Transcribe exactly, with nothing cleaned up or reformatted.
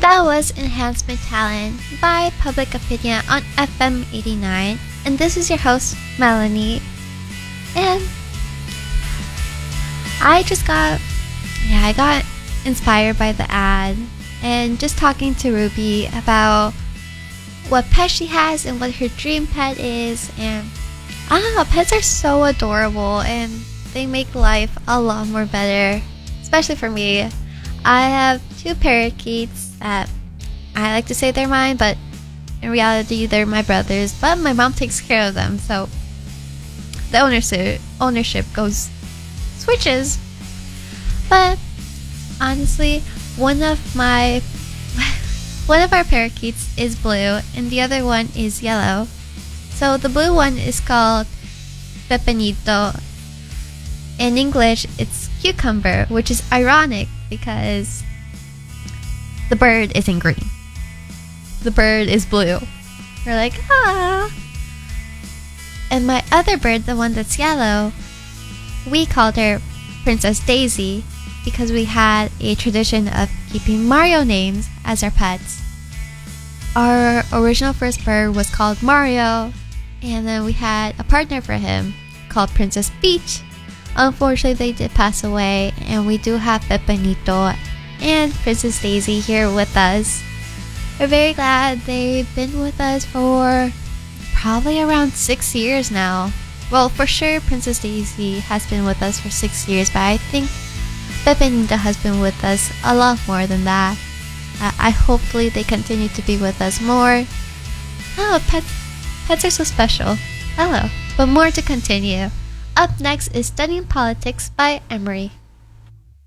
That was Enhancement Talent by Public Opinion on F M eighty-nine, and this is your host, Melanie. And I just got, yeah, I got inspired by the ad and just talking to Ruby about what pet she has and what her dream pet is. And I don't know, pets are so adorable and they make life a lot more better, especially for me. I have two parakeets that I like to say they're mine, but in reality they're my brother's, but my mom takes care of them, so the ownership ownership goes switches. But honestly, one of my one of our parakeets is blue and the other one is yellow. So the blue one is called Pepinito. In English, it's cucumber, which is ironic because the bird isn't green. The bird is blue. We're like, ah. And my other bird, the one that's yellow, we called her Princess Daisy because we had a tradition of keeping Mario names as our pets. Our original first bird was called Mario, and then we had a partner for him called Princess Peach. Unfortunately, they did pass away, and we do have Pepinito and Princess Daisy here with us. We're very glad they've been with us for probably around six years now. Well, for sure, Princess Daisy has been with us for six years, but I think Pepinito has been with us a lot more than that. Uh, I hopefully they continue to be with us more. Oh, pets, pets are so special. Hello. But more to continue. Up next is Studying Politics by Emery.